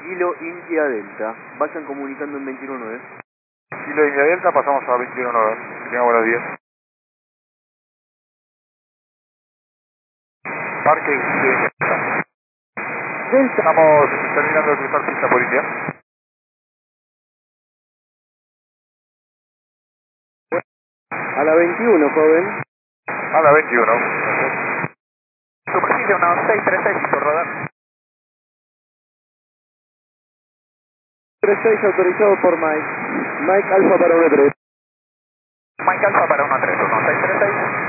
Kilo India Delta. Vayan comunicando en 21.9. Kilo India Delta, pasamos a 21.9. Que tenga buenos días. Parque Kilo India Delta. Delta. Estamos terminando de cruzar pista por India. A la 21, joven. A la 21. Superficie unos 636 por rodar. 36 autorizado por Mike. Mike Alfa para 13. Mike Alfa para 13, 1636.